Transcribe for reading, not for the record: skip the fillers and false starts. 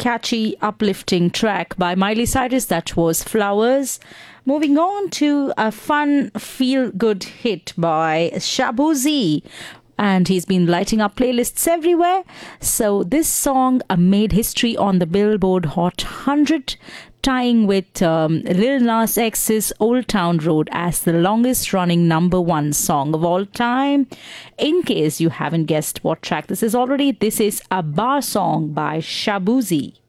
catchy, uplifting track by Miley Cyrus. That was Flowers. Moving on to a fun, feel-good hit by Shabuzi. And he's been lighting up playlists everywhere. So this song made history on the Billboard Hot 100, tying with Lil Nas X's Old Town Road as the longest running #1 song of all time. In case you haven't guessed what track this is already, this is a bar song by Shabuzi.